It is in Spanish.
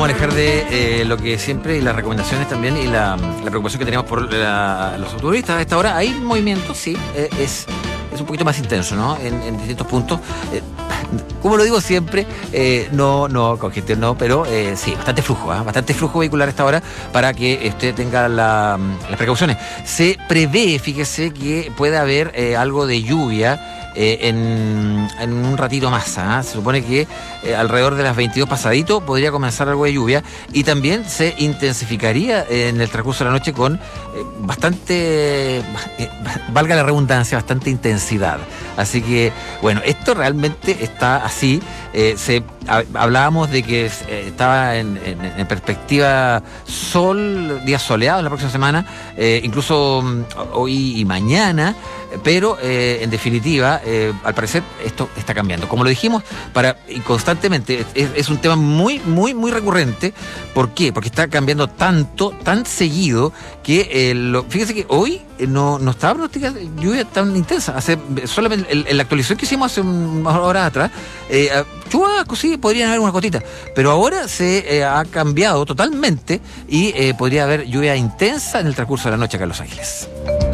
vamos a alejar de lo que siempre, y las recomendaciones también, y la preocupación que tenemos por los automovilistas a esta hora. Hay movimiento, sí, es un poquito más intenso, ¿no? En distintos puntos. Como lo digo siempre, no, congestión no, pero sí, bastante flujo vehicular a esta hora para que usted tenga las precauciones. Se prevé, fíjese, que puede haber algo de lluvia en un ratito más. Se supone que alrededor de las 22 pasadito podría comenzar algo de lluvia, y también se intensificaría en el transcurso de la noche con bastante, valga la redundancia, bastante intensidad. Así que, bueno, esto realmente está así. Hablábamos de que estaba en perspectiva días soleados la próxima semana, incluso hoy y mañana, pero en definitiva, al parecer esto está cambiando. Como lo dijimos, y constantemente, es un tema muy, muy, muy recurrente. ¿Por qué? Porque está cambiando tan seguido que fíjese que hoy no estaba pronosticada lluvia tan intensa. Solamente en la actualización que hicimos hace unas horas atrás, chubascos, sí, podrían haber unas gotitas, pero ahora se ha cambiado totalmente y podría haber lluvia intensa en el transcurso de la noche acá en Los Ángeles.